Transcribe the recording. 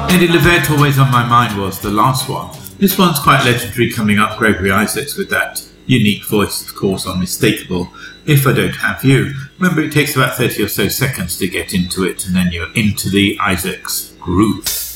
Lady Levert always on my mind was the last one. This one's quite legendary coming up, Gregory Isaacs with that unique voice, of course, unmistakable. If I Don't Have You. Remember, it takes about 30 or so seconds to get into it, and then you're into the Isaacs groove.